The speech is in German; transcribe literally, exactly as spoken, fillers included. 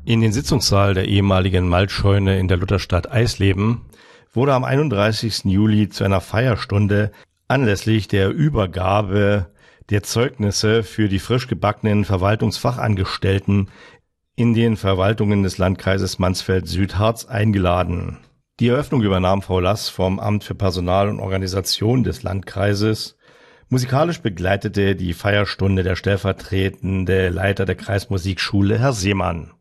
In den Sitzungssaal der ehemaligen Maltscheune in der Lutherstadt Eisleben wurde am einunddreißigsten Juli zu einer Feierstunde anlässlich der Übergabe der Zeugnisse für die frisch gebackenen Verwaltungsfachangestellten in den Verwaltungen des Landkreises Mansfeld-Südharz eingeladen. Die Eröffnung übernahm Frau Lass vom Amt für Personal und Organisation des Landkreises. Musikalisch begleitete die Feierstunde der stellvertretende Leiter der Kreismusikschule, Herr Seemann.